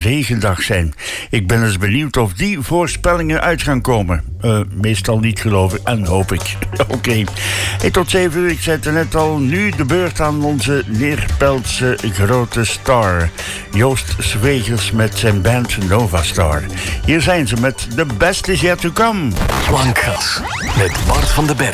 regendag zijn. Ik ben eens benieuwd of die voorspellingen uit gaan komen. Meestal niet, geloof ik, en hoop ik. Oké. Hey, tot 7 uur, ik zei het net al, nu de beurt aan onze Neerpeldse grote star. Joost Zwegers met zijn band Nova Star. Hier zijn ze met The Best Is Yet To Come. Klankgas met Bart van den Berg.